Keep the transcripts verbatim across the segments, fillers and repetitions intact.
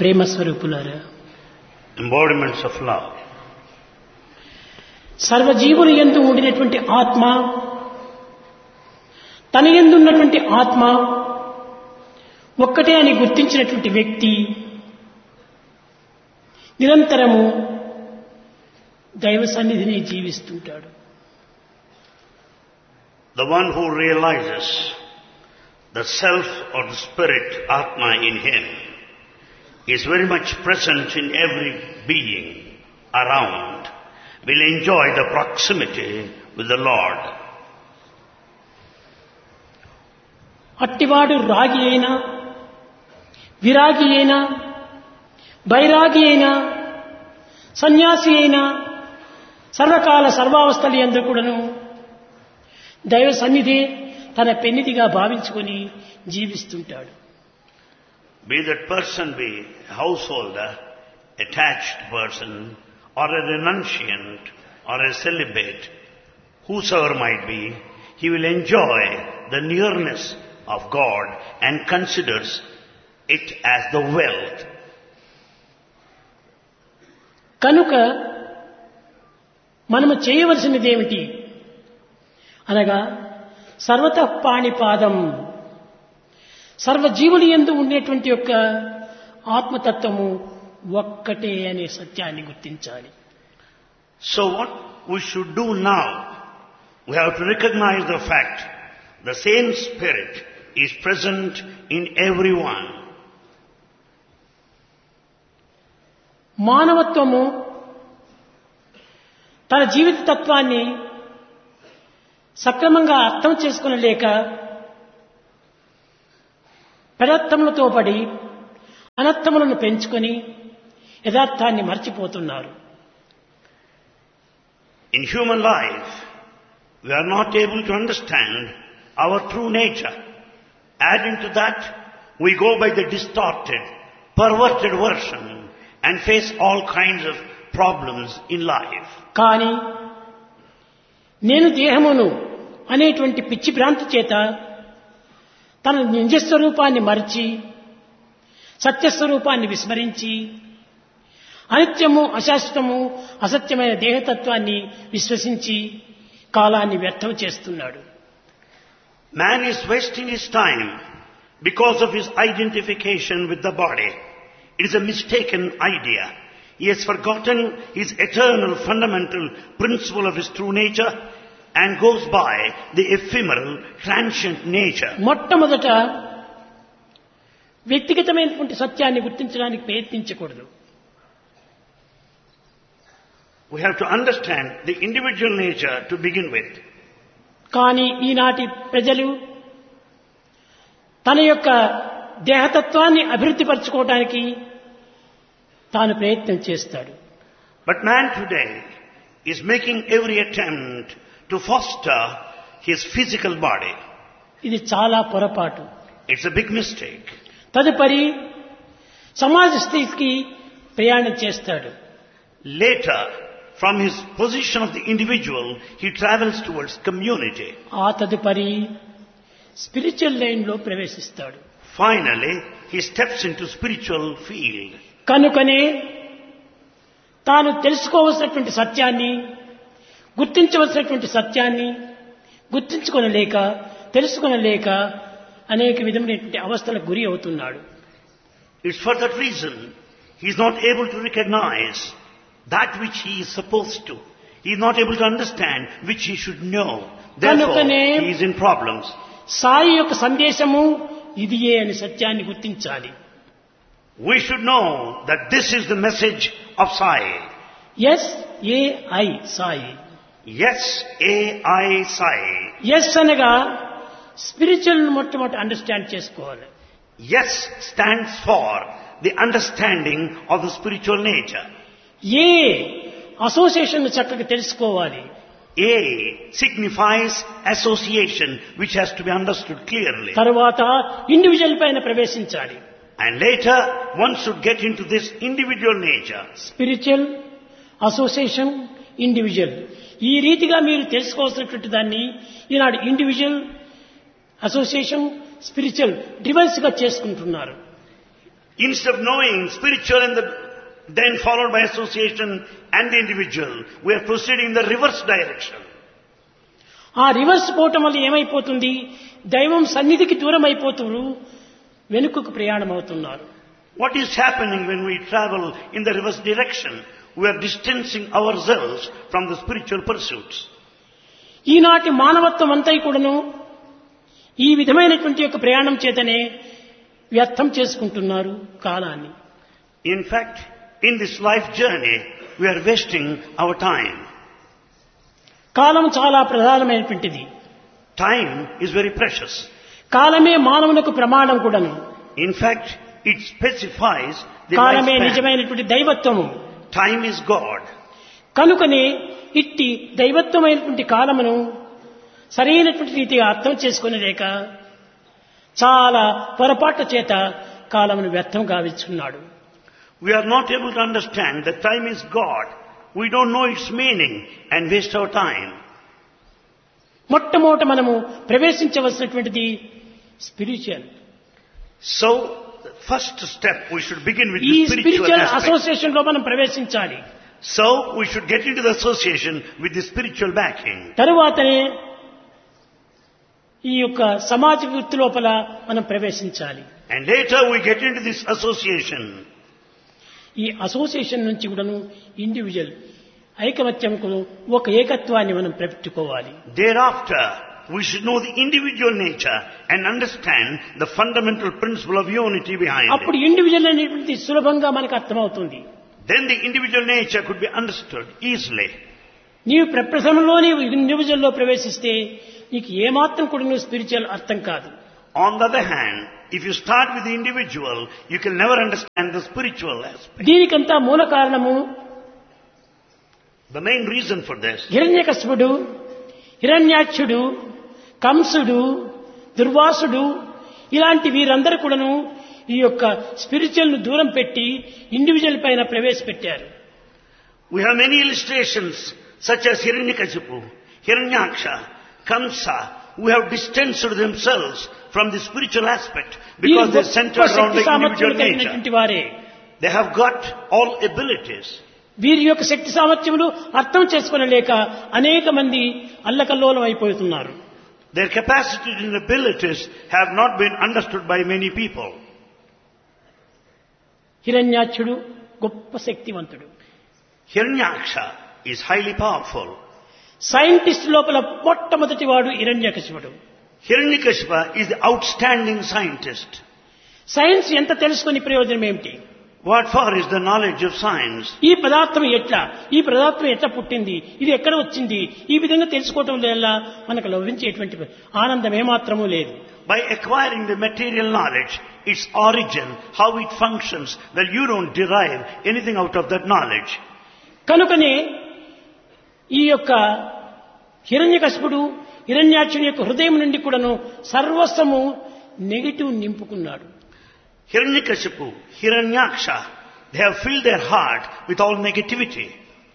ప్రేమ స్వరూపులారా, embodiments of love. సర్వజీవులు యందు ఉండినటువంటి ఆత్మ, తన యందు ఉన్నటువంటి ఆత్మ ఒక్కటే అని గుర్తించినటువంటి వ్యక్తి నిరంతరము దైవ సన్నిధిని జీవిస్తుంటాడు. The one who realizes the self or the spirit, Atma, in him is very much present in every being around, will enjoy the proximity with the Lord. అట్టివాడు రాగి అయినా, విరాగి అయినా, బైరాగి అయినా, సన్యాసి అయినా, సర్వకాల సర్వావస్థలు యందు కూడాను దైవ సన్నిధి తన పెన్నిధిగా భావించుకొని జీవిస్తుంటాడు. Be that person be a householder, attached person, or a renunciant, or a celibate, whosoever might be, he will enjoy the nearness of God and considers it as the wealth. కనుక మనము చేయవలసినది ఏమిటి అనగా సర్వతః పాణిపాదం, సర్వజీవుని యందు ఉండేటువంటి యొక్క ఆత్మతత్వము ఒక్కటే అనే సత్యాన్ని గుర్తించాలి. So what we should do now, we have to recognize the fact the same spirit is present in everyone. మానవత్వము తన జీవిత తత్వాన్ని సక్రమంగా అర్థం చేసుకునలేక పెడర్థములతో పడి అనర్థములను పెంచుకొని యథార్థాన్ని మర్చిపోతున్నారు. In human life, we are not able to understand our true nature. Adding to that, we go by the distorted, perverted version and face all kinds of problems in life. కానీ నేను దేహమును అనేటువంటి పిచ్చి భ్రాంతి చేత తన నిజస్వరూపాన్ని మరిచి సత్యస్వరూపాన్ని విస్మరించి అనిత్యము, అశాశ్వతము, అసత్యమైన దేహతత్వాన్ని విశ్వసించి కాలాన్ని వ్యర్థం చేస్తున్నాడు. Man is wasting his time because of his identification with the body. It is a mistaken idea. He has forgotten his eternal fundamental principle of his true nature and goes by the ephemeral, transient nature. మొట్టమొదట వ్యక్తిగతమైనటువంటి సత్యాన్ని గుర్తించడానికి ప్రయత్నించకూడదు. We have to understand the individual nature to begin with. కానీ ఈనాటి ప్రజలు తన యొక్క దేహతత్వాన్ని అభివృద్ధి పరచుకోవడానికి తాను ప్రయత్నం చేస్తాడు. But man today is making every attempt to foster his physical body. ఇది చాలా పొరపాటు. It's a big mistake. తదుపరి సమాజ స్థితికి ప్రయాణం చేస్తాడు. Later, from his position of the individual, he travels towards community. ఆ తదుపరి స్పిరిచువల్ లైన్ లో ప్రవేశిస్తాడు. Finally, he steps into spiritual field. కనుకనే తాను తెలుసుకోవలసినటువంటి సత్యాన్ని, గుర్తించవలసినటువంటి సత్యాన్ని గుర్తించుకొనలేక, తెలుసుకొనలేక అనేక విధమైనటువంటి అవస్థలకు గురి అవుతున్నాడు. It's for that reason he is not able to recognize that which he is supposed to. He is not able to understand which he should know. Therefore, he is in problems. Sai యొక్క సందేశము ఇదియే అని సత్యాన్ని గుర్తించాలి. We should know that this is the message of Sai. Yes A I Sai. Yes, A I Sai. Yes అనగా spiritual మొట్టమొదటి understand చేసుకోవాలి. Yes stands for the understanding of the spiritual nature. A association చక్కగా తెలుసుకోవాలి. A signifies association, which has to be understood clearly. తరువాత individual పైన ప్రవేశించాలి. And later, one should get into this individual nature. Spiritual, association, individual, ఈ రీతిగా మీరు తెలుసుకోవాల్సినటువంటి దాన్ని ఈనాడు ఇండివిజువల్, అసోసియేషన్, స్పిరిచువల్ డివైస్ గా చేసుకుంటున్నారు. Instead of knowing spiritual and the, then followed by association and the individual, we are proceeding in the reverse direction. ఆ reverse పోవటం వల్ల ఏమైపోతుంది, దైవం సన్నిధికి దూరం అయిపోతున్నారు, వెనుకకు ప్రయాణం అవుతున్నారు. What is happening when we travel in the reverse direction? We are distancing ourselves from the spiritual pursuits. ఈనాటి మానవత్వం అంతా కూడాను ఈ విధమైనటువంటి యొక్క ప్రయాణం చేతనే వ్యర్థం చేసుకుంటున్నారు కాలాన్ని. In fact, in this life journey, we are wasting our time. కాలం చాలా ప్రధానమైనటువంటిది. Time is very precious. కాలమే మానవునికి ప్రమాణం కూడాను. In fact, it specifies the కాలమే lifespan. నిజమైనటువంటి దైవత్వము. Time is God. కనుకనే ఇట్టి దైవత్వమైనటువంటి కాలమును సరైనటువంటి రీతిగా అర్థం చేసుకుని లేక చాలా పొరపాట్ల చేత కాలమును వ్యర్థం గావిస్తున్నాడు. We are not able to understand that time is God. We don't know its meaning and waste our time. మొట్టమొదట మనము ప్రవేశించవలసినటువంటిది spiritual. So, the first step we should begin with ఈ the spiritual spiritual aspect. Association లో మనం ప్రవేశించాలి. So, we should get into the association with the spiritual backing. తరువాతనే ఈ యొక్క సమాజ వృత్తి లోపల మనం ప్రవేశించాలి. And later we get into this association. ఈ అసోసియేషన్ నుంచి కూడాను ఇండివిజువల్ ఐకమత్యంకు ఒక ఏకత్వాన్ని మనం పెట్టుకోవాలి. Thereafter, we should know the individual nature and understand the fundamental principle of unity behind అప్పుడు it. ఇండివిజువల్ అనేటువంటిది సులభంగా మనకు అర్థమవుతుంది. Then the individual nature could be understood easily. నీవు ప్రప్రథమంలో నీవు ఇండివిజువల్లో ప్రవేశిస్తే నీకు ఏమాత్రం కూడా నువ్వు స్పిరిచువల్ అర్థం కాదు. On the other hand, if you start with the individual, you can never understand the spiritual aspect. దీనికంతా మూల కారణము The main reason for this, హిరణ్యకశిపుడు, హిరణ్యాక్షుడు, కంసుడు, దుర్వాసుడు ఇలాంటి వీరందరూ కూడాను ఈ యొక్క స్పిరిచువల్ ను దూరం పెట్టి ఇండివిజువల్ పైన ప్రవేశపెట్టారు. we have many illustrations such as Hiranyakashipu, Hiranyaksha, Kamsa, who have distanced themselves from the spiritual aspect because they are centered around the individual nature. వారే They have got all abilities. వీరి యొక్క శక్తి సామర్థ్యములు అర్థం చేసుకోలేక అనేక మంది అల్లకల్లోలం అయిపోతున్నారు. Their capacities and abilities have not been understood by many people. హిరణ్యాక్షుడు గొప్ప శక్తివంతుడు. Hiranyaksha is highly powerful. Scientist లోపల మొట్టమొదటి వాడు హిరణ్యకశిపుడు. Hiranyakashipu is the outstanding scientist. Science ఎంత తెలుసుకుని ప్రయోజనం ఏమిటి? What for is the knowledge of science? ఈ పదార్థం ఎట్లా, ఈ పదార్థం ఎట్లా పుట్టింది, ఇది ఎక్కడ వచ్చింది, ఈ విధంగా తెలుసుకోవటం వల్ల మనకు లభించేటువంటి ఆనందం ఏమాత్రమూ లేదు. By acquiring the material knowledge, its origin, how it functions, well, you don't derive anything out of that knowledge. కనుకనే ఈ యొక్క హిరణ్యకశిపుడు హిరణ్యాక్షుని యొక్క హృదయం నుండి కూడాను సర్వస్వము negative నింపుకున్నాడు. Hiranyakashipu, Hiranyaksha, they have filled their heart with all negativity.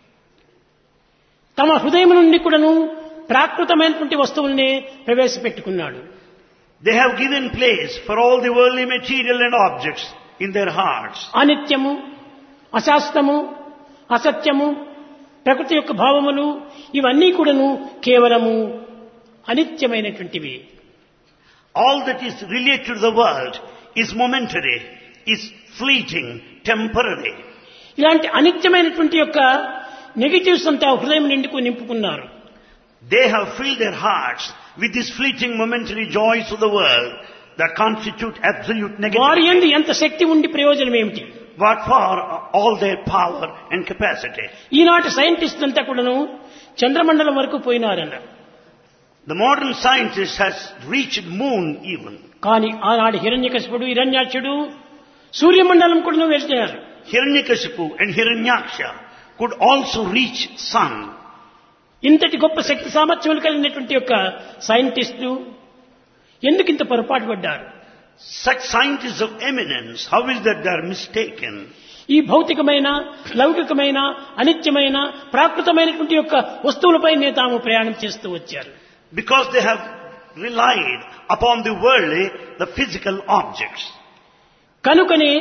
తమ హృదయం నుండి కూడాను ప్రాకృతమైనటువంటి వస్తువుల్ని ప్రవేశపెట్టుకున్నాడు. They have given place for all the worldly material and objects in their hearts. అనిత్యము, అశాస్త్రము, అసత్యము, ప్రకృతి యొక్క భావములు ఇవన్నీ కూడాను కేవలము అనిత్యమైనటువంటివి. All that is related to the world is momentary, is fleeting, temporary. ఇలాంటి అనిత్యమైనటువంటి యొక్క నెగటివ్స్ అంతా హృదయం నిండుకు నింపుకున్నారు. They have filled their hearts with these fleeting momentary joys of the world that constitute absolute వారి negativity. యందు ఎంత శక్తి ఉండి ప్రయోజనం ఏమిటి? What for all their power and capacity? ఈనాటి సైంటిస్ట్ అంతా కూడాను చంద్రమండలం వరకు పోయినారన్న. The modern scientist has reached moon even. కానీ ఆనాడు హిరణ్యకశిపుడు హిరణ్యాక్షుడు సూర్యమండలం కూడా వెళ్తున్నారు. Hiranyakashipu and Hiranyaksha could also reach sun. ఇంతటి గొప్ప శక్తి సామర్థ్యములు కలిగినటువంటి యొక్క సైంటిస్టులు ఎందుకు ఇంత పొరపాటు పడ్డారు? Such scientists of eminence, how is that they are mistaken? ఈ భౌతికమైన లౌకికమైన అనిత్యమైన ప్రాకృతమైనటువంటి యొక్క వస్తువులపైనే తాము ప్రయాణం చేస్తూ వచ్చారు. Because they have relied upon the worldly, the physical objects. కనుకనే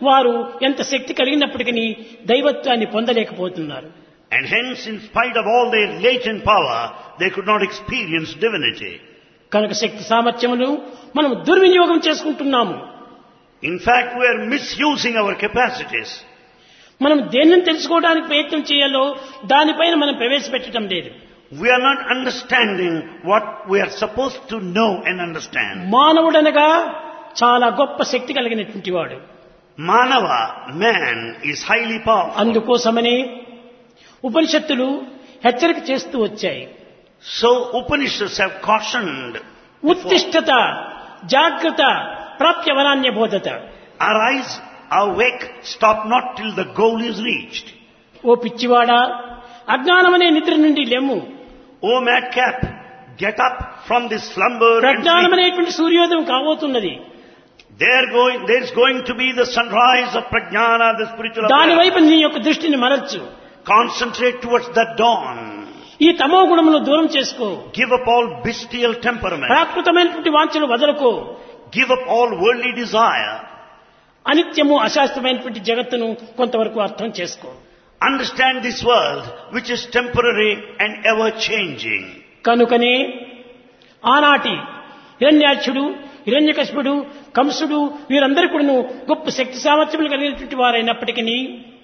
వారు ఎంత శక్తి కలిగినప్పటికీ దైవత్వాన్ని పొందలేకపోతున్నారు. And hence, in spite of all their latent power, they could not experience divinity. కనుక శక్తి సామర్థ్యములు మనం దుర్వినియోగం చేసుకుంటున్నాము. In fact, we are misusing our capacities. మనం దేన్ని తెలుసుకోవడానికి ప్రయత్నం చేయాలో దానిపైన మనం ప్రవేశపెట్టడం లేదు. We are not understanding what we are supposed to know and understand. మానవుడనగా చాలా గొప్ప శక్తి కలిగినటువంటి వాడు. Manava, man, is highly powerful. అందుకోసమనే ఉపనిషత్తులు హెచ్చరిక చేస్తూ వచ్చాయి. So Upanishads have cautioned. ఉత్తిష్ఠత జాగ్రత్త ప్రాప్య వరాన్య బోధత. Arise, awake, stop not till the goal is reached. ఓ పిచ్చివాడా, అజ్ఞానమనే నిద్ర నుండి లెమ్ము. O madcap, get up from this slumber and sleep. ప్రజ్ఞానమనేటువంటి సూర్యోదయం కాబోతున్నది. There going, there's going to be the sunrise of prajnana, the spiritual దాని awareness. వైపు నీ యొక్క దృష్టిని మరల్చు. Concentrate towards that dawn. ఈ తమో గుణమును దూరం చేసుకో. Give up all bestial temperament. ప్రాకృతమైనటువంటి వాంఛలు వదలకు. Give up all worldly desire. అనిత్యము అశాస్త్రమైనటువంటి జగత్తును కొంతవరకు అర్థం చేసుకో. Understand this world, which is temporary and ever changing. కనుకనే ఆనాటి హిరణ్యాక్షుడు, హిరణ్యకశిపుడు, కంసుడు వీరందరూ కూడాను గొప్ప శక్తి సామర్థ్యములు కలిగినటువంటి వారైనప్పటికీ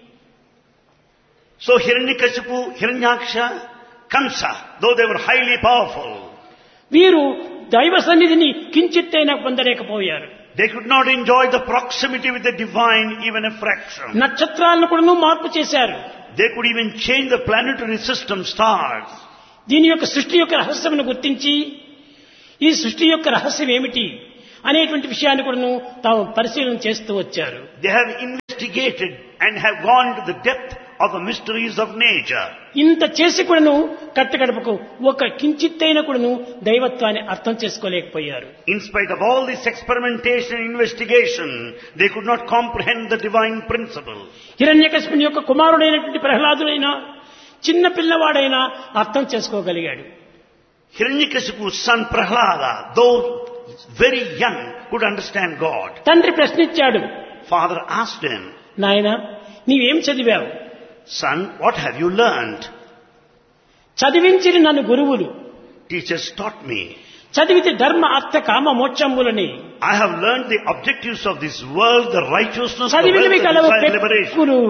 So Hiranyakashipu, Hiranyaksha, Kamsa, though they were highly powerful, వీరు దైవ సన్నిధిని కించిత్తైనా పొందలేకపోయారు. they could not enjoy the proximity with the divine even a fraction. నక్షత్రాలను కూడాను మార్పు చేశారు. They could even change the planetary system, stars. దీని యొక్క సృష్టి యొక్క రహస్యమును గుర్తించి ఈ సృష్టి యొక్క రహస్యం ఏమిటి అనేటువంటి విషయాన్ని కూడాను తాము పరిశీలన చేస్తూ వచ్చారు. They have investigated and have gone to the depth of the mysteries of nature. ఇంత చేసి కూడాను కట్టగడపకు ఒక కించిత్తైన కూడాను దైవత్వాన్ని అర్థం చేసుకోలేకపోయారు. In spite of all this experimentation and investigation, they could not comprehend the divine principle. హిరణ్యకశిపుని యొక్క కుమారుడైనటువంటి ప్రహ్లాదుడైనా చిన్న పిల్లవాడైనా అర్థం చేసుకోగలిగాడు. Hiranyakashipu's son Prahlada, though very young, could understand God. తండ్రి ప్రశ్నించాడు, Father asked him, నాయనా నీవేం చదివావు? Son, what have you learned? చదివించిన నన్ను గురువులు. Teachers taught me. చదివితే ధర్మ అర్థ కామ మోక్షములని. I have learned the objectives of this world, the righteousness, the చదివినవి wealth, కలవు and liberation. పెక్కులు.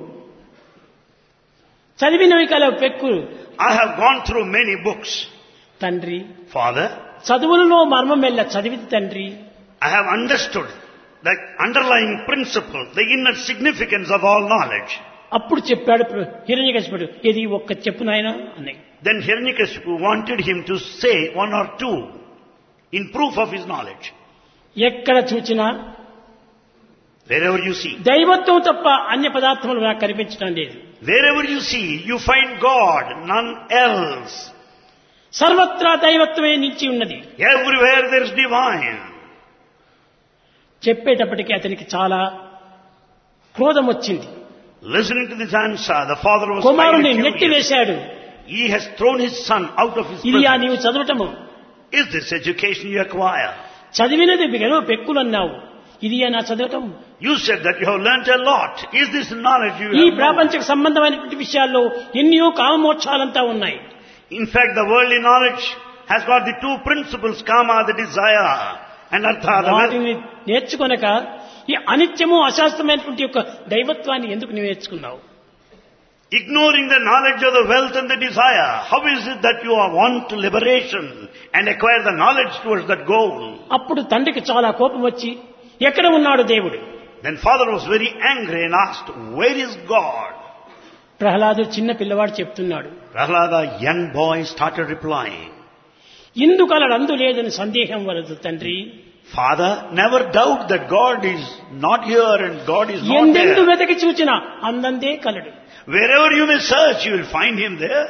చదివినవి కలవు పెక్కులు. I have gone through many books. తండ్రి, Father, చదువులలో మర్మం వెళ్ళ చదివితే తండ్రి. I have understood the underlying principle, the inner significance of all knowledge. అప్పుడు చెప్పాడు హిరణ్యకశిపుడు, ఇది ఒక్క చెప్పు నాయనా అని. Then Hiranyakashipu wanted him to say one or two in proof of his knowledge. ఎక్కడ చూచినా Wherever you see, దైవత్వం తప్ప అన్య పదార్థములు నాకు కనిపించడం లేదు. wherever you see, you find God, none else. సర్వత్రా దైవత్వమే నిలిచి ఉన్నది. Everywhere there is divine. చెప్పేటప్పటికి అతనికి చాలా క్రోధం వచ్చింది. Listening to this answer, the father was కుమారుని highly నెట్టి furious. వేశాడు. He has thrown his son out of his ఇది ఆ presence. నీవు చదవటము, Is this education you acquire? చదివినది గెలవ పెక్కులు అన్నావు, ఇది నా చదవటం. You said that you have learnt a lot. Is this knowledge you ఈ have known? ప్రాపంచక సంబంధమైనటువంటి విషయాల్లో ఎన్నో కామమోక్షాలంతా ఉన్నాయి. In fact, the worldly knowledge has got the two principles, kama, the desire, and artha, the wealth. వాటిని నేర్చుకొనక ఈ అనిత్యము అశాస్త్రమైనటువంటి యొక్క దైవత్వాన్ని ఎందుకు నువ్వు నేర్చుకున్నావు? Ignoring the knowledge of the wealth and the desire, how is it that you are want to liberation and acquire the knowledge towards that goal? అప్పుడు తండ్రికి చాలా కోపం వచ్చి, ఎక్కడ ఉన్నాడు దేవుడు? Then father was very angry and asked, where is God? ప్రహ్లాదుడు చిన్న పిల్లవాడు చెప్తున్నాడు, Prahlada, young boy, started replying, ఇందుకలడు అందు లేదని సందేహం వలదు తండ్రి. Father, never doubt that God is not here and God is not ఎందెందు there. వెతకి చూచినా అందందే కలడు. Wherever you may search, you will find him there.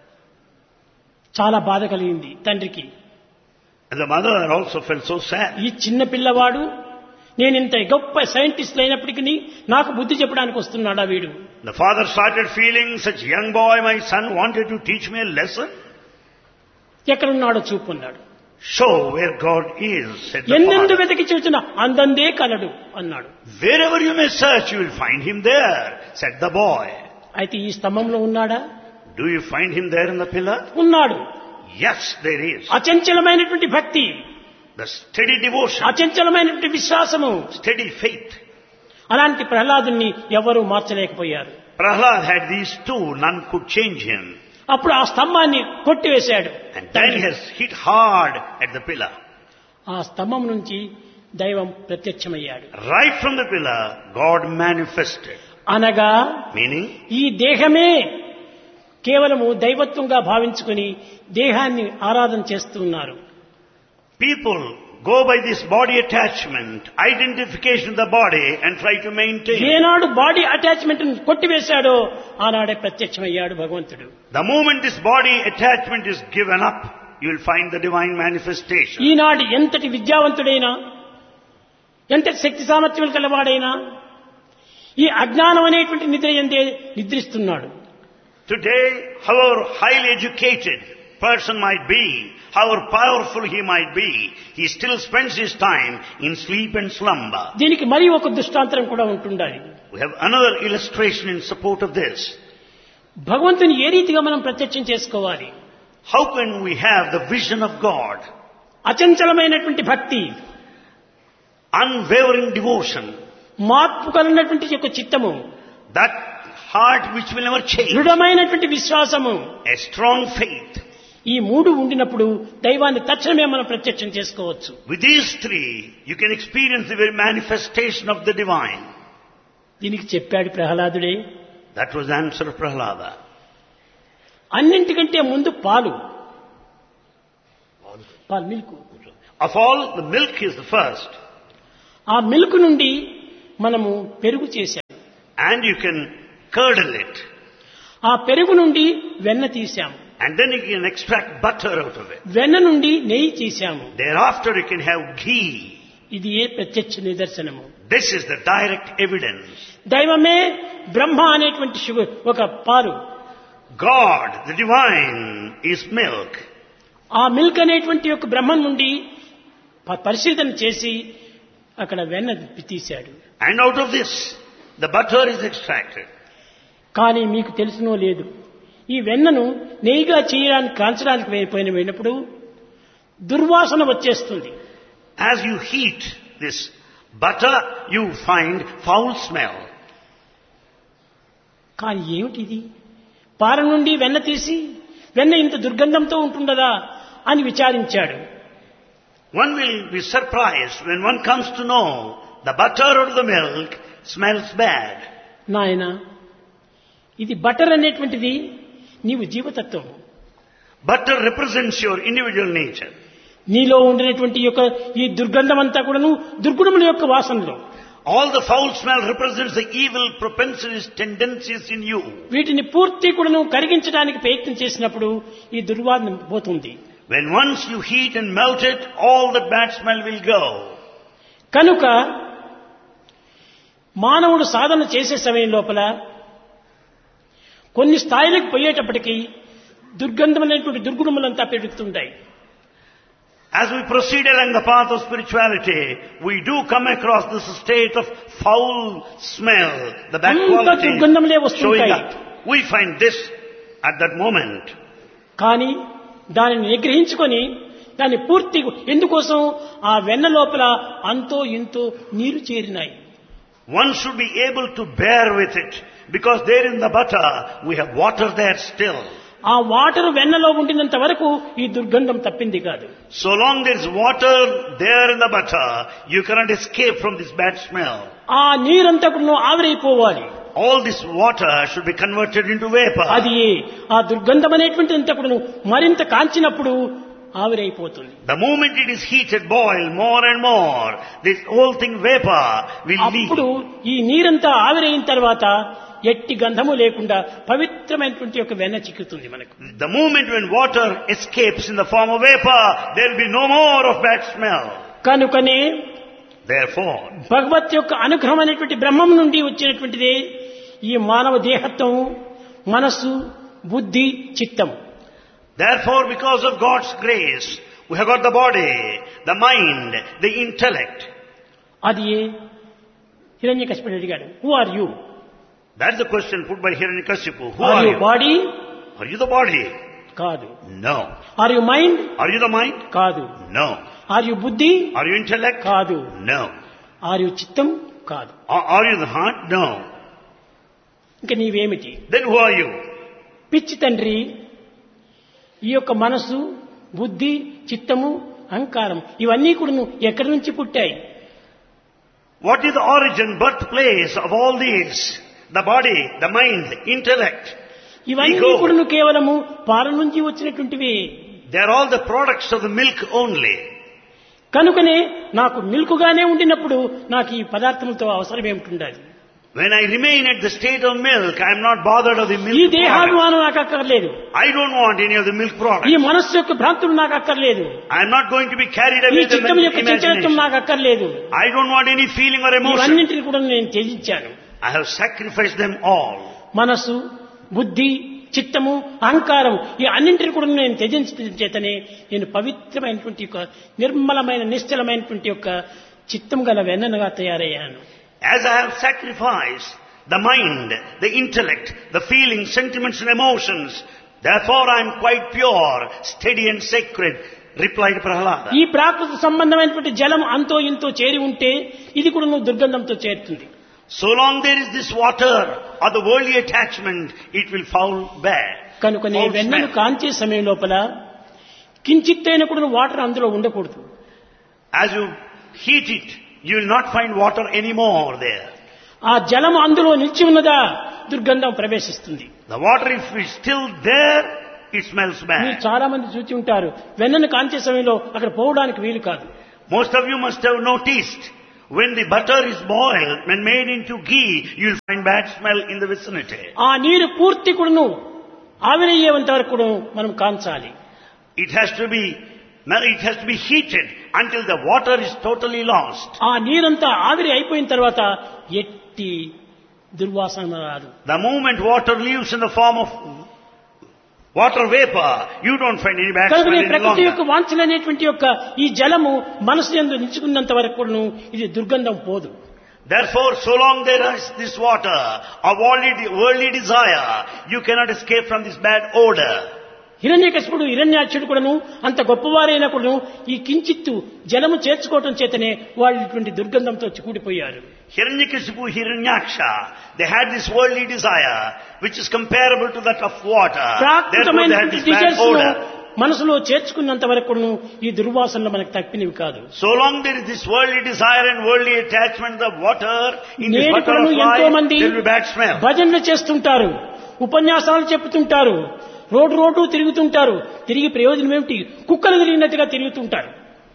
చాలా బాధ కలిగింది తండ్రికి. And the mother also felt so sad. ఈ చిన్న పిల్లవాడు నేను ఇంత గొప్ప సైంటిస్ట్ అయినప్పటికీ నాకు బుద్ధి చెప్పడానికి వస్తున్నాడా వీడు? The father started feeling, such young boy, my son wanted to teach me a lesson. ఎక్కడున్నాడో చూపున్నాడు. show where God is, said the ఎన్నెందు father. వెతికి చూచిన అందందే కలడు అన్నాడు. Wherever you may search, you will find him there, said the boy. అయితే ఈ స్తంభంలో ఉన్నాడా? Do you find him there in the pillar? ఉన్నాడు. Yes, there is. అచంచలమైనటువంటి భక్తి, The steady devotion, అచంచలమైనటువంటి విశ్వాసము, steady faith. అలాంటి ప్రహ్లాదుని ఎవరూ మార్చలేకపోయారు. Prahlad had these two, none could change him. అప్పుడు ఆ స్తంభాన్ని కొట్టివేశాడు. And then he has hit hard at the pillar. ఆ స్తంభం నుంచి దైవం ప్రత్యక్షమయ్యాడు. Right from the pillar, God manifested. అనగా Meaning, ఈ దేహమే కేవలము దైవత్వంగా భావించుకుని దేహాన్ని ఆరాధన చేస్తున్నారు. people go by this body attachment, identification of the body, and try to maintain. ఏనాడు బాడీ అటాచ్మెంట్ కొట్టివేశాడో ఆనాడే ప్రత్యక్షమయ్యాడు భగవంతుడు. The moment this body attachment is given up, you will find the divine manifestation. ఈనాడు ఎంతటి విద్యావంతుడైనా, ఎంతటి శక్తి సామర్థ్యం కలవాడైనా ఈ అజ్ఞానం అనేటువంటి నిద్ర ఎందే నిద్రిస్తున్నాడు. Today, however highly educated person might be, however powerful he might be, he still spends his time in sleep and slumber. దీనికి మరి ఒక దృష్టాంతరం కూడా ఉంటుండాలి. We have another illustration in support of this. భగవంతుని ఏ రీతిగా మనం ప్రత్యక్షం చేసుకోవాలి? How can we have the vision of God? అచంచలమైనటువంటి భక్తి, Unwavering devotion, మార్పు కలిగినటువంటి యొక్క చిత్తము, that heart which will never change, దృఢమైనటువంటి విశ్వాసము, a strong faith. ఈ మూడు ఉండినప్పుడు దైవాన్ని తక్షణమే మనం ప్రత్యక్షం చేసుకోవచ్చు. With these three, you can experience the very manifestation of the divine. దీనికి చెప్పాడు ప్రహ్లాదుడే. That was the answer of Prahlada. అన్నింటికంటే ముందు పాలు, పాలు milk. Of all, the milk is the first. ఆ మిల్క్ నుండి మనము పెరుగు చేశాం. And you can curdle it. ఆ పెరుగు నుండి వెన్న తీశాము. And then you can extract butter out of it. వెన్న నుండి నెయ్యి తీశాము. Thereafter you can have ghee. ఇది ఏ ప్రత్యక్ష నిదర్శనము. This is the direct evidence. దైవమే బ్రహ్మ అనేటువంటి షుగర్ ఒక పాలు. God, the divine, is milk. ఆ మిల్క్ అనేటువంటి యొక్క బ్రహ్మం నుండి ప- పరిశీలన చేసి అక్కడ వెన్న తీశాడు. And out of this, the butter is extracted. కానీ మీకు తెలుసునో లేదు, ఈ వెన్నను నెయ్యిగా చేయడానికి కాల్చడానికి పోయిన పోయినప్పుడు దుర్వాసన వచ్చేస్తుంది. As you heat this butter, you find foul smell. కానీ ఏమిటిది? పాల నుండి వెన్న తీసి వెన్న ఇంత దుర్గంధంతో ఉంటుండదా అని విచారించాడు. One will be surprised when one comes to know the butter or the milk smells bad. నాయన, ఇది బటర్ అనేటువంటిది నీవు జీవతత్వం. Butter represents your individual nature. నీలో ఉండినటువంటి యొక్క ఈ దుర్గంధం అంతా కూడాను దుర్గుణముల యొక్క వాసనలో. All the foul smell represents the evil propensities, tendencies in you. వీటిని పూర్తి కూడాను కరిగించడానికి ప్రయత్నం చేసినప్పుడు ఈ దుర్వాసన పోతుంది. When once you heat and melt it, all the bad smell will go. కనుక మానవుడు సాధన చేసే సమయం లోపల కొన్ని స్థాయిలకు పోయేటప్పటికీ దుర్గంధమైనటువంటి దుర్గుణములంతా పెరుగుతుంటాయి. As we proceed along the path of spirituality, we do come across this state of foul smell, the bad అంతా qualities దుర్గంధములే showing వస్తుంటాయి. up. We find this at that moment. కానీ దానిని నిగ్రహించుకొని దాన్ని పూర్తి ఎందుకోసం ఆ వెన్న లోపల అంతో ఇంతో నీరు చేరినాయి. One should be able to bear with it, because there in the butter, we have water there still. ఆ వాటర్ వెన్నలో ఉండినంత వరకు ఈ దుర్గంధం తప్పింది కాదు. So long there is water there in the butter, you cannot escape from this bad smell. ఆ నీరంతా కూడా ఆవిరైపోవాలి. All this water should be converted into vapor. అది ఆ దుర్గంధం అనేటువంటి అంతా కూడా మరింత కాంచినప్పుడు ఆవిరైపోతుంది. The moment it is heated, boiled more and more, this whole thing vapor will అప్పుడు leave. ఈ నీరంతా ఆవిరైన తర్వాత ఎట్టి గంధము లేకుండా పవిత్రమైనటువంటి ఒక వెన్న చిక్కుతుంది మనకు. The moment when water escapes in the form of vapor, there will be no more of bad smell. కనుకనే Therefore, భగవత్ యొక్క అనుగ్రహం అనేటువంటి బ్రహ్మం నుండి వచ్చినటువంటిదే ఈ మానవ దేహత్వం, మనస్సు, బుద్ధి, చిత్తం. therefore, because of God's grace, We have got the body, the mind, the intellect. అది హిరణ్యకశిపుడు అడిగాడు, who are you? That's the question put by Hiranyakashipu. Who are are you you? Body? Are you the body? కాదు. No. Are you mind? Are you the mind? కాదు. No. Are you బుద్ధి? Are you intellect? కాదు. No. Are you చిత్తం? కాదు. Are are you the heart? No. ఇంకా నీవేమిటి? Then who are you? పిచ్చి తండ్రి, ఈ యొక్క మనసు, బుద్ధి, చిత్తము, అహంకారం ఇవన్నీ కూడా నువ్వు ఎక్కడి నుంచి పుట్టాయి? What is the origin, birthplace of all these? The body, the mind, the intellect. ఇవన్నీ ego. కూడా నువ్వు కేవలము పాల నుంచి వచ్చినటువంటివి. They are all the products of the milk only. కనుకనే నాకు మిల్కుగానే ఉండినప్పుడు నాకు ఈ పదార్థములతో అవసరం ఏమిటి? When I remain at the state of milk, I am not bothered of the ఈ milk product. దేహాభిమానం నాకు అక్కర్లేదు. I don't want any of the milk ఈ products. మనస్సు యొక్క భ్రాంతులు నాకు అక్కర్లేదు. I am not going to be carried ఈ away with the చిత్తం యొక్క mental చంచలత్వం imagination. నాకు అక్కర్లేదు. I don't want any feeling or emotion. ఇవన్నింటిని కూడా నేను త్యజించాను. I have sacrificed them all. మనసు, బుద్ధి, చిత్తము, అహంకారం ఈ అన్నింటిని కూడా నేను త్యజించడం చేతనే నేను పవిత్రమైనటువంటి యొక్క నిర్మలమైన నిశ్చలమైనటువంటి యొక్క చిత్తం గల వెన్ననగా తయారయ్యాను. As I have sacrificed the mind, the intellect, the feelings, sentiments and emotions, therefore I am quite pure, steady and sacred, replied Prahlada. ఈ ప్రాకృత సంబంధమైనటువంటి జలం అంతో ఇంతో చేరి ఉంటే ఇది కూడా నువ్వు దుర్గంధంతో చేరుతుంది. So long there is this water or the worldly attachment, it will foul bad. కనుక నీ Foul వెన్నను smell. కాంచే సమయం లోపల కించిత్తైన కూడా వాటర్ అందులో ఉండకూడదు. As you heat it, you will not find water anymore there. ఆ జలం అందులో నిలిచి ఉన్నదా దుర్గంధం ప్రవేశిస్తుంది. The water, if it's still there, it smells మీరు bad. చాలా మంది చూచి ఉంటారు, వెన్నను కాంచే సమయంలో అక్కడ పోవడానికి వీలు కాదు. Most of you must have noticed, when the butter is boiled, when made into ghee, you will find bad smell in the vicinity. ఆ నీరు పూర్తి కూడాను ఆవిరయ్యేంత వరకు కూడా మనం కాంచాలి. It has to be, it has to be heated until the water is totally lost. ఆ నీరంతా ఆవిరి అయిపోయిన తర్వాత ఎట్టి దుర్వాసన రాదు. The moment water leaves in the form of water vapor, you don't find any bad కనుక smell ఈ any ప్రకృతి యొక్క longer. వాంఛలనేటువంటి యొక్క ఈ జలము మనసు యందు నిలుచుకున్నంత వరకు కూడాను ఇది దుర్గంధం పోదు. Therefore, so long there is this water of worldly, worldly desire, you cannot escape from this bad odor. హిరణ్యకశిపుడు హిరణ్యాక్షుడు కూడాను అంత గొప్పవారైనా కూడాను ఈ కించిత్తు జలము చేర్చుకోవటం చేతనే వాళ్ళు ఇటువంటి దుర్గంధంతో కూడిపోయారు. Hiranyakasipu, Hiranyaksha, they had this worldly desire, which is comparable to that of water. Therefore, they had ప్రాకృతమైనటువంటి this bad desires odor. మనసులో చేర్చుకున్నంత వరకు కూడాను ఈ దుర్వాసనలు మనకు తప్పినవి కాదు. So long there is this worldly desire and worldly attachment of water, in this నేడు butter కూడాను of ఎంతో life, మంది there will be bad smell. భజనలు చేస్తుంటారు, ఉపన్యాసాలు చెప్తుంటారు, రోడ్డు రోడ్డు తిరుగుతుంటారు. తిరిగి ప్రయోజనం ఏమిటి? కుక్కలు తిరిగినట్టుగా తిరుగుతుంటారు.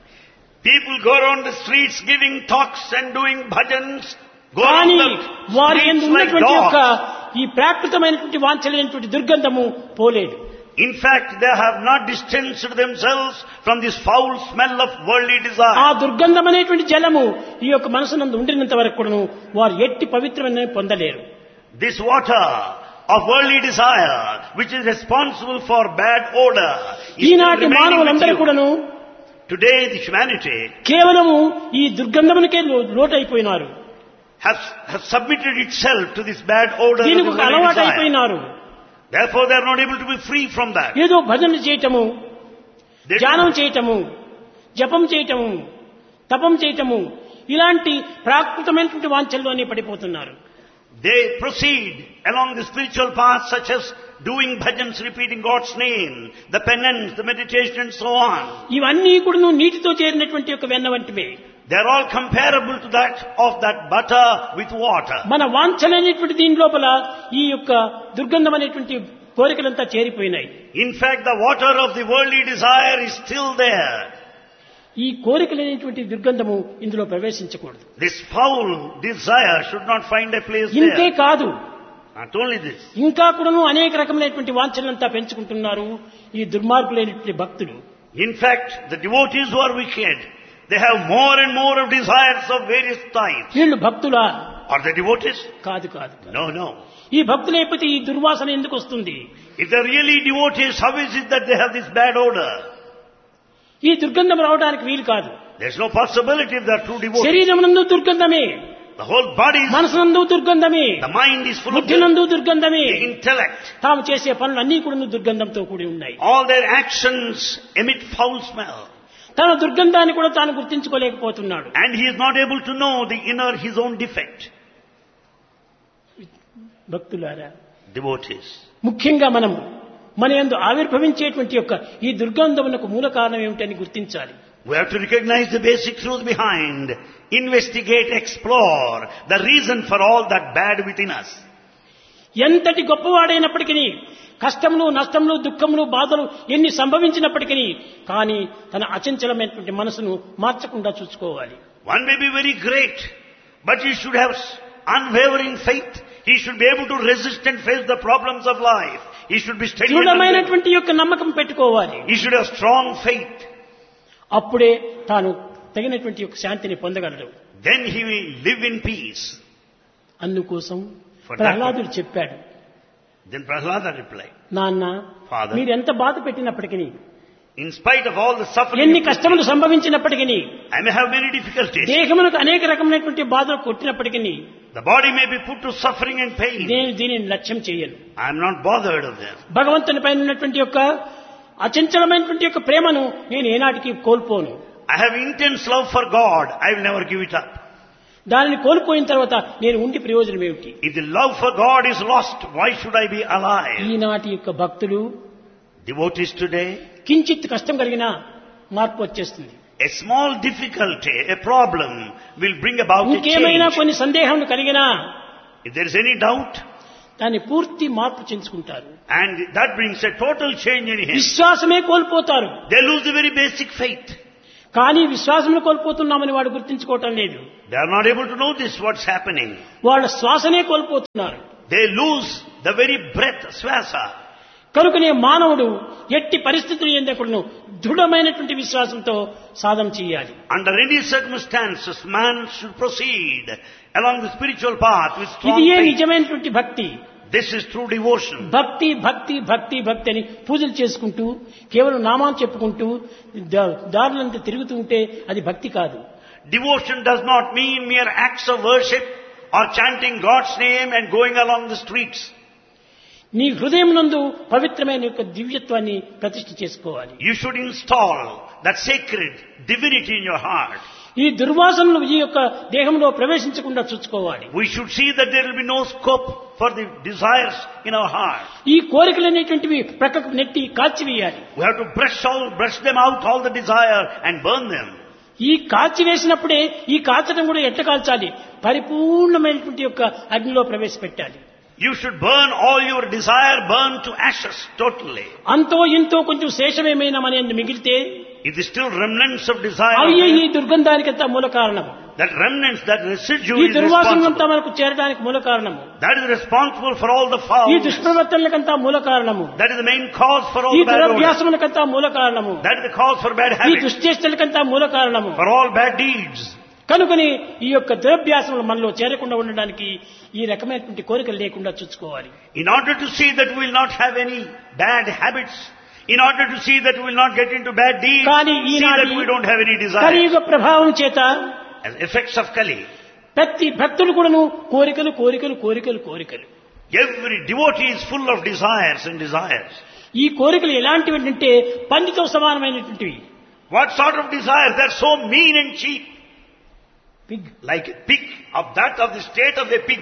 People go around the streets giving talks and doing bhajans, go కానీ around వారి the యందు streets like ఉన్నటువంటి యొక్క dogs. ఈ ప్రాకృతమైనటువంటి వాంఛలైనటువంటి దుర్గంధము పోలేదు. In fact, they have not distanced themselves from this foul smell of worldly ఆ desire. దుర్గంధం అనేటువంటి జలము ఈ యొక్క మనసునందు ఉండినంత వరకు కూడాను వారు ఎట్టి పవిత్రమైన పొందలేరు. This water of worldly desire, which is responsible for bad odor, is still ఈనాటి remaining మానవులందరూ with you. కూడాను Today, the humanity కేవలము ఈ దుర్గంధమునికే లో- లోటైపోయినారు. have, have submitted itself to this bad odor of దీనికి the ఒక worldly అలవాటు desire. అయిపోయినారు. Therefore, they are not able to be free from that. ఏదో భజనలు చేయటము, They ధ్యానం do, చేయటము, జపం చేయటము, తపం చేయటము ఇలాంటి ప్రాకృతమైనటువంటి వాంఛల్లోనే పడిపోతున్నారు. they proceed along the spiritual path such as doing bhajans, repeating God's name, the penance, the meditation and so on. ఇవన్నీ కూడా నీటితో చేరినటువంటి యొక్క వెన్న వంటివే. They are all comparable to that of that butter with water. మన వాంఛలనేటువంటి దీని లోపల ఈ యొక్క దుర్గంధం అనేటువంటి కోరికలంతా చేరిపోయినాయి. In fact, the water of the worldly desire is still there. ఈ కోరికలనేటువంటి దుర్గంధము ఇందులో ప్రవేశించకూడదు. This foul desire should not find a place ఇంతే there. కాదు, Not only this. ఇంకా కూడాను అనేక రకమైనటువంటి వాంఛలంతా పెంచుకుంటున్నారు ఈ దుర్మార్గులైనటువంటి భక్తులు. In fact, the devotees who are wicked, they have more and more of desires of various types. వీళ్ళు భక్తులా? Are they devotees? కాదు కాదు కాదు. No, no. ఈ భక్తులు అయిపోతే ఈ దుర్వాసన ఎందుకు వస్తుంది? If they're really devotees, how is it that they have this bad odor? ఈ దుర్గంధం రావడానికి వీలు కాదు. There's no possibility if there are two devotees. శరీరమునందు దుర్గంధమే, The whole body is, మనసునందు దుర్గంధమే, the mind is full of బుద్ధినందు దుర్గంధమే, the intellect. తాము చేసే పనులన్నీ కూడా దుర్గంధంతో కూడి ఉన్నాయి. All their actions emit foul smell. తన దుర్గంధాన్ని కూడా తాను గుర్తించుకోలేకపోతున్నాడు. And he is not able to know the inner, his own defect. భక్తులారా, Devotees. ముఖ్యంగా మనము మన యందు ఆవిర్భవించేటువంటి యొక్క ఈ దుర్గంధమునకు మూల కారణం ఏమిటని గుర్తించాలి. We have to recognize the basic truth behind, investigate, explore the reason for all that bad within us. ఎంతటి గొప్పవాడైనప్పటికీ, కష్టములు, నష్టములు, దుఃఖములు, బాధలు ఎన్ని సంభవించినప్పటికీ కానీ తన అచంచలమైనటువంటి మనసును మార్చకుండా చూసుకోవాలి. One may be very great, but he should have unwavering faith. He should be able to resist and face the problems of life. He should be steady. దృఢమైనటువంటి యొక్క నమ్మకం పెట్టుకోవాలి. He should have strong faith. అప్పుడే తాను తగినటువంటి యొక్క శాంతిని పొందగలడు. Then he will live in peace. అందుకోసం For that ప్రహ్లాదుడు చెప్పాడు, Then Prahlada replied, నాన్న, Father, మీరు ఎంత బాధ పెట్టినప్పటికీ, in spite of all the suffering, ఎన్ని కష్టములు సంభవించినప్పటికీ, I may have many difficulties. దేహమునకు అనేక రకమైనటువంటి బాధలు కొట్టినప్పటికీ The body may be put to suffering and pain. నేను దీనిని లక్ష్యం చేయను. I am not bothered of them. భగవంతుని పైన ఉన్నటువంటి యొక్క అచంచలమైనటువంటి యొక్క ప్రేమను నేను ఏనాటికి కోల్పోను. I have intense love for God. I will never give it up. దానిని కోల్పోయిన తర్వాత నేను ఉండి ప్రయోజనం ఏమిటి? If the love for God is lost, why should I be alive? ఈనాటి యొక్క భక్తులు Devotees today, కించిత్ కష్టం కలిగినా మార్పు వచ్చేస్తుంది. a small difficulty, a problem will bring about a ఇంకేమైనా change. కొన్ని సందేహం కలిగినా If there is any doubt, దాన్ని పూర్తి మార్పు చెందుకుంటారు. and that brings a total change in him, విశ్వాసమే కోల్పోతారు. they lose the very basic faith. కానీ విశ్వాసమును కోల్పోతున్నామని వాడు గుర్తించుకోవటం లేదు. They are not able to notice what's happening. వాళ్ళ శ్వాసనే కోల్పోతున్నారు. They lose the very breath, swasa. కనుకనే మానవుడు ఎట్టి పరిస్థితులు ఎందకుడును దృఢమైనటువంటి విశ్వాసంతో సాధన చేయాలి. Under any circumstances, man should proceed along the spiritual path with strong ఇది ఏ faith. నిజమైనటువంటి భక్తి. This is true devotion. భక్తి భక్తి భక్తి భక్తి అని పూజలు చేసుకుంటూ కేవలం నామాన్ని చెప్పుకుంటూ దా- దారులంతా తిరుగుతూ ఉంటే అది భక్తి కాదు. Devotion does not mean mere acts of worship or chanting God's name and going along the streets. నీ హృదయం నందు పవిత్రమైన యొక్క దివ్యత్వాన్ని ప్రతిష్ఠ చేసుకోవాలి. You should install that sacred divinity in your heart. ఈ దుర్వాసనలు ఈ యొక్క దేహంలో ప్రవేశించకుండా చూసుకోవాలి. We should see that there will be no scope for the desires in our heart. ఈ కోరికలు అనేటువంటివి ప్రక్కకు నెట్టి కాల్చివేయాలి. We have to brush all, brush them out, all the desire, and burn them. ఈ కాల్చి వేసినప్పుడే ఈ కాల్చడం కూడా ఎట్ట కాల్చాలి, పరిపూర్ణమైనటువంటి యొక్క అగ్నిలో ప్రవేశపెట్టాలి. You should burn all your desire, burn to ashes totally. అంతో ఇంతో కొంచెం శేషమేమైనా మన యందు మిగిలితే If there is still remnants of desire, అవి ఈ దుర్గంధానికంతా మూల కారణం. that remnants, that residue ఈ is దుర్వాసనంతా responsible. మనకు చేరడానికి మూల కారణము. That is responsible for all the ఈ fouls. దుష్ప్రవర్తనలకంతా మూల కారణము. That is the main cause for all ఈ the bad odors. దురభ్యాసములకంతా మూల కారణము. That is the cause for bad ఈ habits, దుశ్చేష్టలకంతా మూల కారణము. for all bad deeds. కనుకని ఈ యొక్క దురభ్యాసములు మనలో చేరకుండా ఉండడానికి ఈ రకమైనటువంటి కోరికలు లేకుండా చూసుకోవాలి. In order to see that we will not have any bad habits, in order to see that we will not get into bad deeds, కానీ see ఈనాటి that we don't have any desire. కలియుగ ప్రభావం చేత As effects of Kali, ప్రతి భక్తులు కూడాను కోరికలు కోరికలు కోరికలు కోరికలు. every devotee is full of desires and desires. ఈ కోరికలు ఎలాంటివి అంటే పందితో సమానమైనటువంటివి. What sort of desires? They are so mean and cheap. Pig Like a pig, of that of the state of a pig.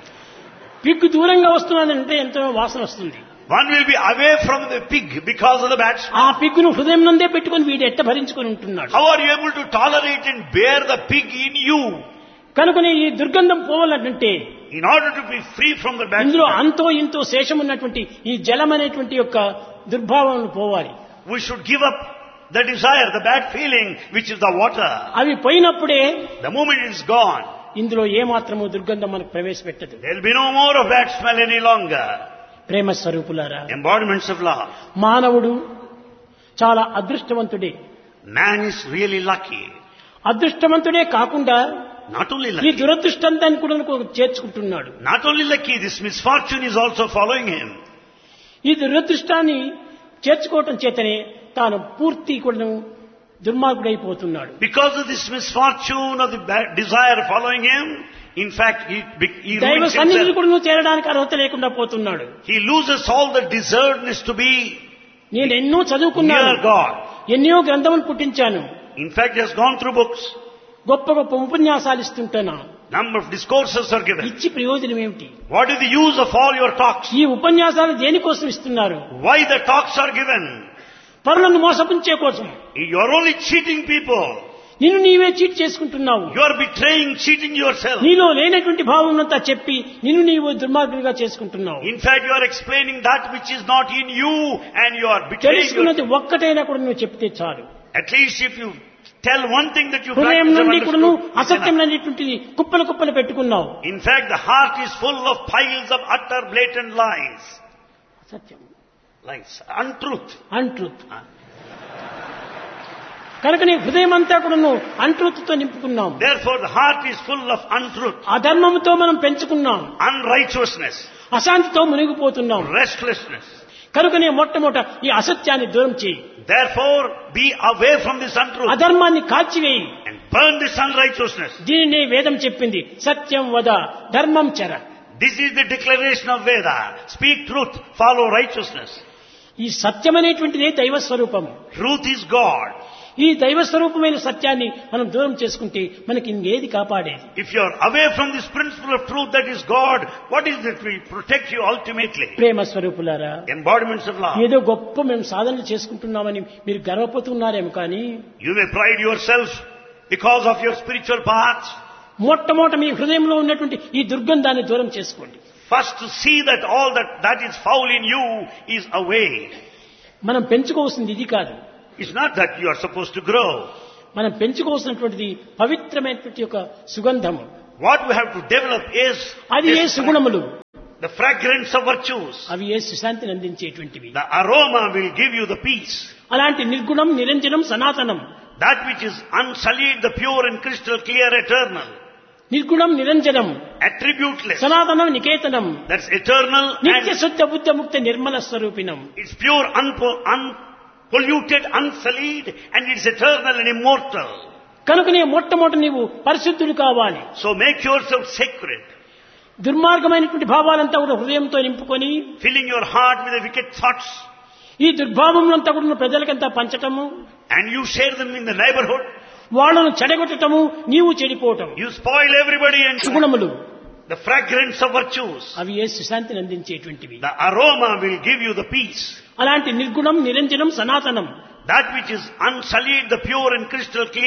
Pig దూరంగా వస్తున్నదంటే ఎంతో వాసన వస్తుంది. One will be away from the pig because of the bad smell. ఆ పిగ్గును హృదయం నందే పెట్టుకుని వీడు ఎట్ట భరించుకొని ఉంటున్నాడు. How are you able to tolerate and bear the pig in you? కనుకనే ఈ దుర్గంధం పోవాలంటే In order to be free from the bad ఇందులో smell, అంతో ఇంతో శేషం ఉన్నటువంటి ఈ జలం అనేటువంటి యొక్క దుర్భావం పోవాలి. we should give up the desire, the bad feeling, which is the water. అవి పోయినప్పుడే The moment it is gone, ఇందులో ఏ మాత్రము దుర్గంధం మనకు ప్రవేశపెట్టదు. there will be no more of bad smell any longer. ప్రేమ స్వరూపులారా, Embodiments of love. మానవుడు చాలా అదృష్టవంతుడే. Man is really lucky. అదృష్టవంతుడే కాకుండా Not only ఈ lucky, దురదృష్టాన్ని కూడా చేర్చుకుంటున్నాడు. not only lucky, this misfortune is also following him. ఈ దురదృష్టాన్ని చేర్చుకోవటం చేతనే తాను పూర్తి కూడా దుర్మార్గుడైపోతున్నాడు. Because of this misfortune of the bad desire following him, in fact, he, he దైవ ruins సన్నిధిని himself. కూడా చేరడానికి అర్హత లేకుండా పోతున్నాడు. He loses all the deservedness to be నేను ఎన్నో చదువుకున్నాను, near God. ఎన్నో గ్రంథములు పుట్టించాను, In fact, he has gone through books. గొప్ప గొప్ప ఉపన్యాసాలు ఇస్తుంటాను. Number of discourses are given. ఇచ్చి ప్రయోజనం ఏమిటి? What is the use of all your talks? ఈ ఉపన్యాసాలు దేనికోసం ఇస్తున్నారు? Why the talks are given? పరులను మోసపుంచే కోసం. You are only cheating people. నిన్ను నీవే చీట్ చేసుకుంటున్నావు. You are betraying, cheating yourself. నీలో లేనటువంటి భావం అంతా చెప్పి నిన్ను నీవు దుర్మార్గుడిగా చేసుకుంటున్నావు. In fact, you are explaining that which is not in you and you are betraying తెలుసుకున్నది yourself. ఒక్కటైనా కూడా నువ్వు చెప్తే చాలు. At least if you tell one thing that you హృదయం practice నుండి and కూడా నువ్వు understood, అసత్యం అనేటువంటిది కుప్పలు కుప్పలు పెట్టుకున్నావు. in fact, the heart is full of piles of utter blatant lies. Satyam, Lies. Untruth. Untruth. కనుక నీ హృదయం అంతా కూడా నువ్వు అన్ట్రూత్తో నింపుకున్నాం. Therefore, the heart is full of untruth, అధర్మముతో మనం పెంచుకున్నాం, unrighteousness, అశాంతితో మునిగిపోతున్నాం. restlessness. కనుకనే మొట్టమొదట ఈ అసత్యాన్ని దూరం చేయి, Therefore, be away from this untruth అధర్మాన్ని కాల్చివేయి. and burn this unrighteousness. దీనినే వేదం చెప్పింది, సత్యం వద ధర్మం చర. This is the declaration of Veda. Speak truth, follow righteousness. ఈ సత్యం అనేటువంటిదే దైవ స్వరూపము. Truth is God. ఈ దైవ స్వరూపమైన సత్యాన్ని మనం దూరం చేసుకుంటే మనకి ఇంకేది కాపాడేది? If you are away from this principle of truth that is God, what is it will protect you ultimately? ప్రేమ స్వరూపులారా, Embodiments of love. ఏదో గొప్ప మేము సాధనలు చేసుకుంటున్నామని మీరు గర్వపోతున్నారేమో కానీ You may pride yourself because of your spiritual path. మొట్టమొదట మీ హృదయంలో ఉన్నటువంటి ఈ దుర్గంధాన్ని దూరం చేసుకోండి. First to see that all that, that is foul in you is away. మనం పెంచుకోవాల్సింది ఇది కాదు. It's not that you are supposed to grow. మనం పెంచుకోవాల్సినటువంటిది పవిత్రమైనటువంటి ఒక సుగంధము. What we have to develop is అది ఏ this, సుగుణములు, the fragrance of virtues. అవి ఏ సుశాంతిని అందించేటువంటివి. The aroma will give you the peace. అలాంటి నిర్గుణం, నిరంజనం, సనాతనం. That which is unsullied, the pure and crystal clear, eternal. నిర్గుణం, నిరంజనం, Attributeless. సనాతనం, Niketanam, That's eternal నిత్య and శుద్ధ బుద్ధ ముక్త Nirmala స్వరూపిణం. it's pure, unpo- unpolluted, unsullied, and it's eternal and immortal. కనుకనే మొట్టమొదట నీవు పరిశుద్ధుడు కావాలి. So make yourself sacred, దుర్మార్గమైనటువంటి భావాలంతా కూడా హృదయంతో నింపుకొని filling your heart with the wicked thoughts, ఈ దుర్భావములంతా కూడా ప్రజలకంతా పంచటము, and you share them in the neighborhood. వాళ్ళను చెడగొట్టటము, నీవు చెడిపోవటం. You spoil everybody and సుగుణములు the fragrance of virtues. అవి ఏ సుశాంతిని అందించేటువంటివి. The aroma will give you the peace. అలాంటి నిర్గుణం, నిరంజనం, సనాతనం. That which is unsullied, the pure and crystal clear,